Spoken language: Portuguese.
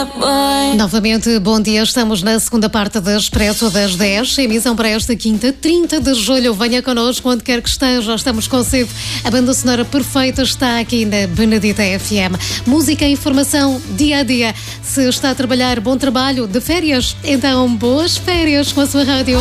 Novamente, bom dia. Estamos na segunda parte da Expresso das 10, emissão para esta quinta, 30 de julho. Venha connosco, onde quer que esteja. Estamos consigo. A banda sonora perfeita está aqui na Benedita FM. Música e informação dia a dia. Se está a trabalhar, bom trabalho. De férias, então boas férias com a sua rádio.